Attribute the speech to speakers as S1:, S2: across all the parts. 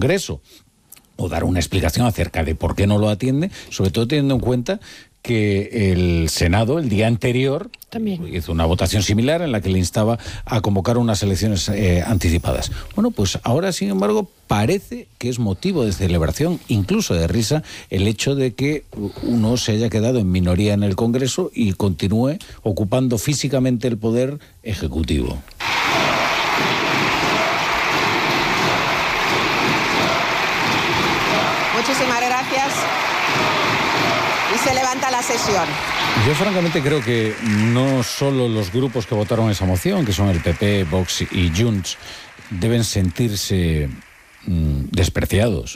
S1: Congreso, o dar una explicación acerca de por qué no lo atiende, sobre todo teniendo en cuenta que el Senado el día anterior también hizo una votación similar en la que le instaba a convocar unas elecciones anticipadas. Bueno, pues ahora, sin embargo, parece que es motivo de celebración, incluso de risa, el hecho de que uno se haya quedado en minoría en el Congreso y continúe ocupando físicamente el poder ejecutivo.
S2: Muchísimas gracias. Y se levanta la sesión.
S1: Yo francamente creo que no solo los grupos que votaron esa moción, que son el PP, Vox y Junts, deben sentirse despreciados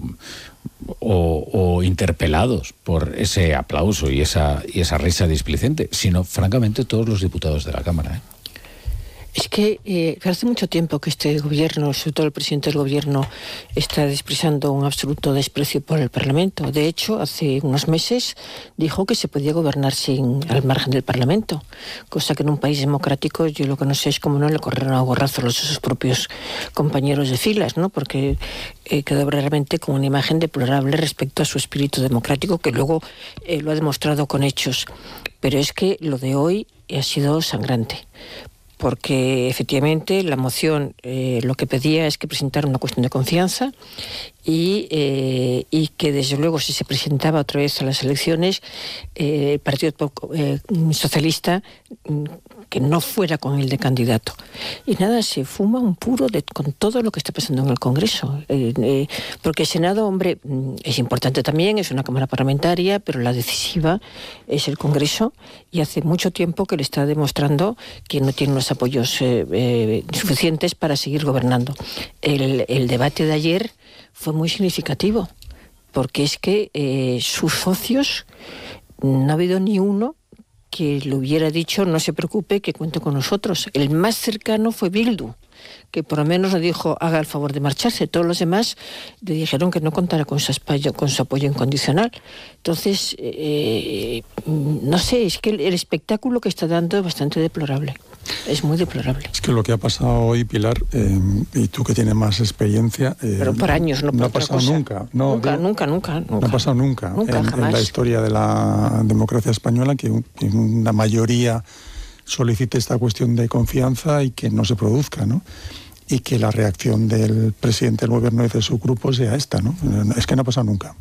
S1: o interpelados por ese aplauso y esa risa displicente, sino francamente todos los diputados de la Cámara.
S3: Es que hace mucho tiempo que este gobierno, sobre todo el presidente del gobierno, está expresando un absoluto desprecio por el Parlamento. De hecho, hace unos meses dijo que se podía gobernar al margen del Parlamento, cosa que en un país democrático yo lo que no sé es cómo no le corrieron a gorrazos a sus propios compañeros de filas, ¿no? Porque quedó realmente con una imagen deplorable respecto a su espíritu democrático, que luego lo ha demostrado con hechos. Pero es que lo de hoy ha sido sangrante, porque efectivamente la moción lo que pedía es que presentara una cuestión de confianza y que desde luego si se presentaba otra vez a las elecciones el Partido Socialista que no fuera con él de candidato. Y nada, se fuma un puro con todo lo que está pasando en el Congreso. Porque el Senado, hombre, es importante también, es una Cámara parlamentaria, pero la decisiva es el Congreso, y hace mucho tiempo que le está demostrando que no tiene los apoyos suficientes para seguir gobernando. El debate de ayer fue muy significativo, porque es que sus socios, no ha habido ni uno que le hubiera dicho no se preocupe, que cuente con nosotros. El más cercano fue Bildu, que por lo menos le dijo haga el favor de marcharse. Todos los demás le dijeron que no contara con su apoyo incondicional. Entonces, no sé, es que el espectáculo que está dando es bastante deplorable. Es muy deplorable.
S4: Es que lo que ha pasado hoy, Pilar, y tú que tienes más experiencia...
S3: pero por años, no por otra cosa.
S4: Nunca.
S3: Nunca.
S4: No ha pasado nunca en la historia de la democracia española que una mayoría solicite esta cuestión de confianza y que no se produzca, ¿no? Y que la reacción del presidente del gobierno y de su grupo sea esta, ¿no? Es que no ha pasado nunca.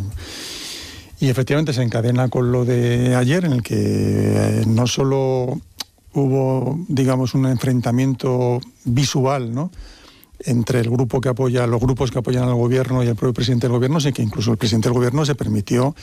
S4: Y efectivamente se encadena con lo de ayer, en el que no solo hubo, digamos, un enfrentamiento visual, ¿no?, entre el grupo que apoya, los grupos que apoyan al gobierno y el propio presidente del gobierno, sino que incluso el presidente del gobierno se permitió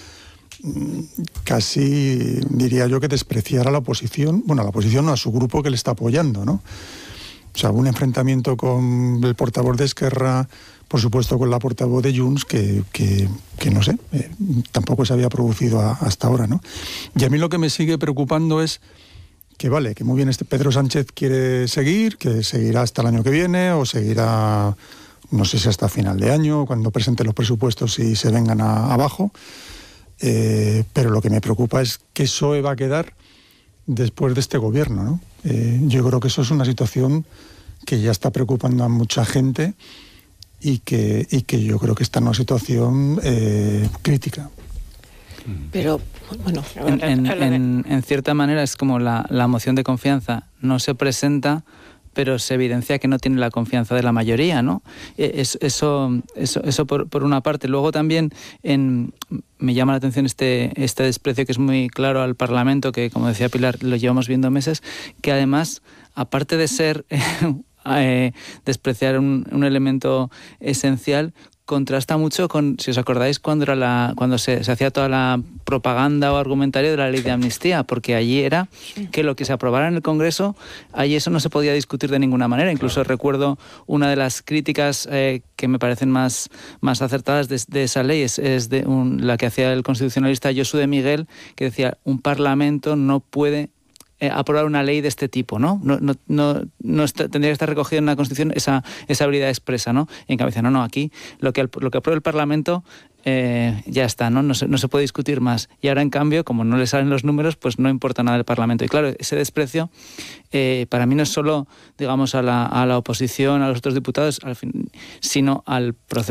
S4: casi, diría yo, que despreciar a la oposición, bueno, a la oposición no, a su grupo que le está apoyando, ¿no? O sea, un enfrentamiento con el portavoz de Esquerra, por supuesto con la portavoz de Junts, que no sé, tampoco se había producido hasta ahora, ¿no? Y a mí lo que me sigue preocupando es que vale, que muy bien Pedro Sánchez quiere seguir, que seguirá hasta el año que viene, o seguirá, no sé si hasta final de año, cuando presente los presupuestos y se vengan abajo, pero lo que me preocupa es qué PSOE va a quedar después de este gobierno, ¿no? Yo creo que eso es una situación que ya está preocupando a mucha gente y que yo creo que está en una situación crítica.
S3: Pero, bueno...
S5: En cierta manera es como la moción de confianza no se presenta, pero se evidencia que no tiene la confianza de la mayoría, ¿no? Eso por una parte. Luego también me llama la atención este desprecio que es muy claro al Parlamento, que, como decía Pilar, lo llevamos viendo meses, que además, aparte de ser despreciar un elemento esencial, contrasta mucho con, si os acordáis, cuando se hacía toda la propaganda o argumentario de la ley de amnistía, porque allí era que lo que se aprobara en el Congreso, allí eso no se podía discutir de ninguna manera. Incluso recuerdo una de las críticas que me parecen más acertadas de esa ley, es la que hacía el constitucionalista Josu de Miguel, que decía, un parlamento no puede aprobar una ley de este tipo, ¿no? Tendría que estar recogida en la Constitución esa habilidad expresa, ¿no? Y en cambio dice, no, aquí lo que apruebe el Parlamento ya está, ¿no? No se puede discutir más. Y ahora, en cambio, como no le salen los números, pues no importa nada del Parlamento. Y claro, ese desprecio para mí no es solo, digamos, a la oposición, a los otros diputados, sino al proceso